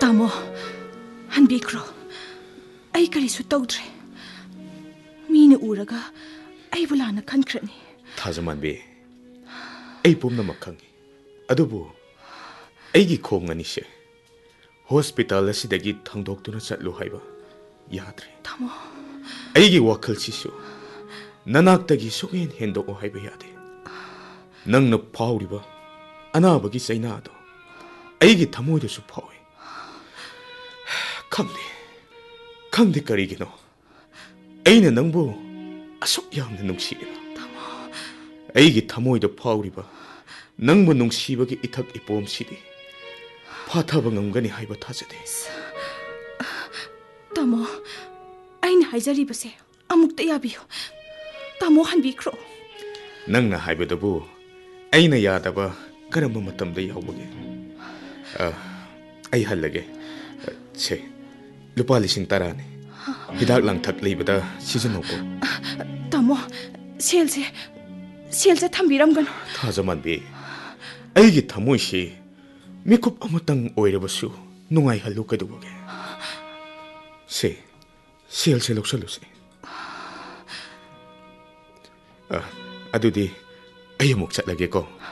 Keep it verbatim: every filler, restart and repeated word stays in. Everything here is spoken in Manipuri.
Tamo, hanbikro. Ay karisu tawdre. Mina uraga ay wala na kankrani. Thazaman be. Ay pumna makhangi. Adubu aigi khong ani se. Hospital asidagi thangdoktuna chatlu haiba yadre. Tamo. Aigi wakhal sisu. Nanaktagi sungen hendo o haiba yade. Nangna phawriba anabagi chaina do. Aigi thamoida su phawi. Khangde. Khangde karigino. Aina nangbu asok yamna nungsiba. Tamo. Aigi thamoida phawriba nangbu nungsibagi ithak ipom sidi. Phathaba ngamgani haiba thajade. Tamo, aina haijari base amukta yabiyo. Tamo hanbikro. Nangna haiba dabu aina yadaba karamba matamda yawbage. Ah, ay halage. Se, lupa lising tarane. Hidak lang thak leibada season ko. Tamo, sel se sel se thambiram gano. Thajaman be. Aigi thamoi si mikup amatang oirabasu nungai halu kadubage. Se, sel se loksalu se. Ah, adudi ayamuk chatlage ko.